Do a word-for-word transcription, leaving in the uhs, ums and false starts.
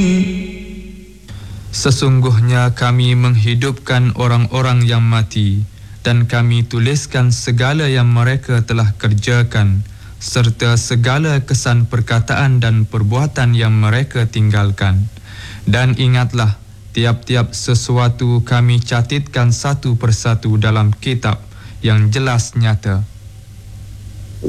Sesungguhnya kami menghidupkan orang-orang yang mati, dan kami tuliskan segala yang mereka telah kerjakan, serta segala kesan perkataan dan perbuatan yang mereka tinggalkan. Dan ingatlah, tiap-tiap sesuatu kami catitkan satu persatu dalam kitab yang jelas nyata.